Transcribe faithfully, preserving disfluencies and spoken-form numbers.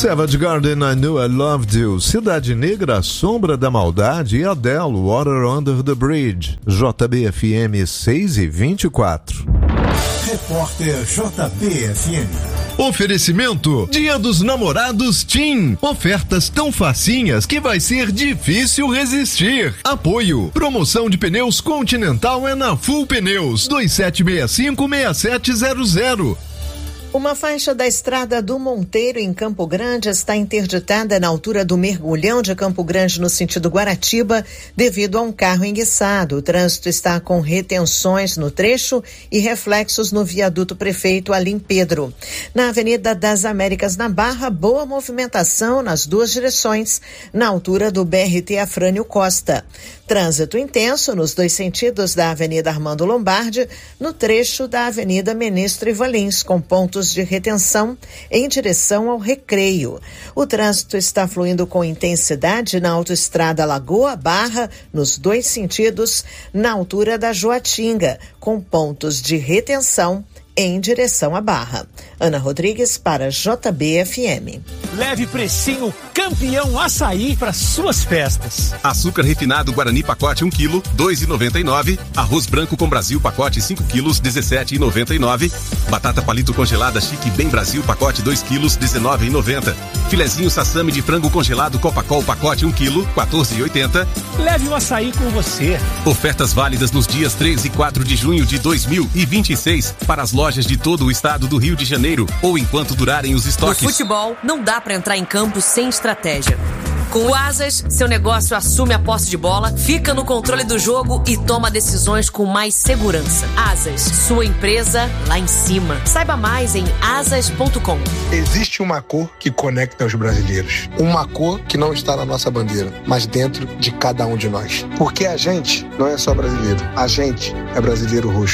Savage Garden, I Knew I Loved You, Cidade Negra, Sombra da Maldade e Adele, Water Under the Bridge. J B F M seis e vinte e quatro. Repórter J B F M. Oferecimento Dia dos Namorados TIM. Ofertas tão facinhas que vai ser difícil resistir. Apoio. Promoção de pneus Continental é na Full Pneus. dois sete seis cinco, seis sete zero zero. Uma faixa da estrada do Monteiro, em Campo Grande, está interditada na altura do Mergulhão de Campo Grande, no sentido Guaratiba, devido a um carro enguiçado. O trânsito está com retenções no trecho e reflexos no viaduto Prefeito Alim Pedro. Na Avenida das Américas, na Barra, boa movimentação nas duas direções, na altura do B R T Afrânio Costa. Trânsito intenso nos dois sentidos da Avenida Armando Lombardi, no trecho da Avenida Ministro Ivalins, com pontos de retenção em direção ao Recreio. O trânsito está fluindo com intensidade na autoestrada Lagoa Barra, nos dois sentidos, na altura da Joatinga, com pontos de retenção em direção à Barra. Ana Rodrigues para J B F M. Leve precinho Campeão Açaí para suas festas. Açúcar refinado Guarani pacote um quilo, dois reais e noventa e nove centavos. Arroz branco com Brasil pacote cinco quilos, dezessete reais e noventa e nove centavos. Batata palito congelada Chique Bem Brasil pacote dois quilos, dezenove reais e noventa centavos. Filezinho sassami de frango congelado Copacol pacote um quilo, quatorze reais e oitenta centavos. Leve o açaí com você. Ofertas válidas nos dias três e quatro de junho de dois mil e vinte e seis para as lojas de todo o estado do Rio de Janeiro ou enquanto durarem os estoques. No futebol, não dá pra entrar em campo sem estratégia. Com o Asas, seu negócio assume a posse de bola, fica no controle do jogo e toma decisões com mais segurança. Asas, sua empresa lá em cima. Saiba mais em asas ponto com. Existe uma cor que conecta os brasileiros. Uma cor que não está na nossa bandeira, mas dentro de cada um de nós. Porque a gente não é só brasileiro. A gente é brasileiro roxo.